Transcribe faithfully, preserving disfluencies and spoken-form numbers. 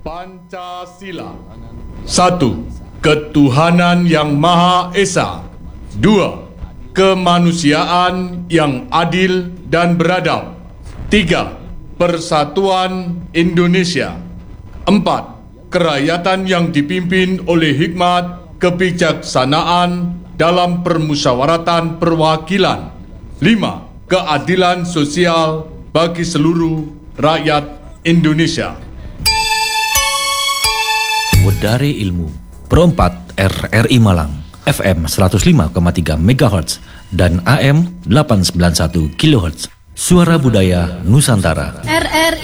Pancasila. Satu, ketuhanan yang Maha Esa. Dua, kemanusiaan yang adil dan beradab. Tiga, persatuan Indonesia. Empat, kerakyatan yang dipimpin oleh hikmat kebijaksanaan dalam permusyawaratan perwakilan. Lima, keadilan sosial bagi seluruh rakyat Indonesia. Wedare Ilmu Perempat R R I Malang F M seratus lima koma tiga megahertz dan A M delapan ratus sembilan puluh satu kilohertz. Suara Budaya Nusantara. R R